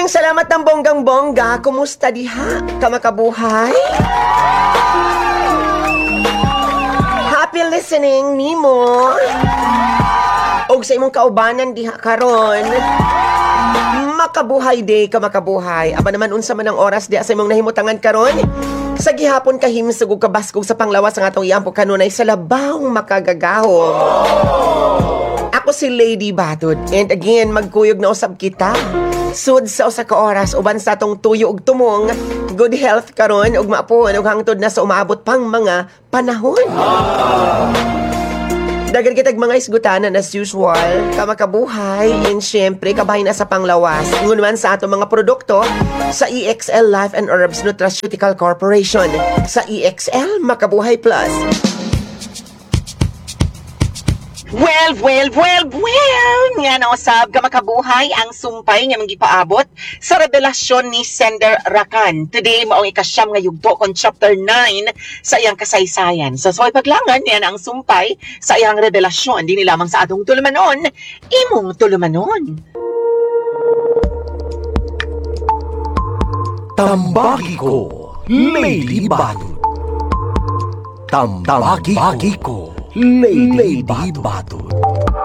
Salamat ng bonggang-bongga. Kumusta diha? Kamakabuhay? Happy listening, Nemo. Og sa imong kaubanan diha karon. Makabuhay day ka makabuhay. Aba naman unsa man ang oras diha sa imong nahimutangan karon? Sa gihapon kahimsug ug kabaskog sa panglawas ang atong iampo kanunay sa labawng makagagahom. Ako si Lady Batod and again magkuyog na usab kita. Sud sa usa ka oras uban sa atong tuyo ug tumong, good health karon ug maapon ug hangtod na sa umaabot pang mga panahon. Dagan kitag mga isgutanan as usual, kamakabuhay, and syempre kabahin na sa panglawas. Ngunman sa atong mga produkto sa EXL Life and Herbs Nutraceutical Corporation. Sa EXL Makabuhay Plus. Well! Nga na usab ka makabuhay ang sumpay nga magipaabot sa revelasyon ni Sender Rakan. Today, maong ikasyam nga yugto kon chapter 9 sa iyang kasaysayan. So, paglangan niya na ang sumpay sa iyang revelasyon. Di lamang sa atong tulumanon, imong tulumanon. Tambaki ko, Lady Batod. Tambaki ko, Lady Batod.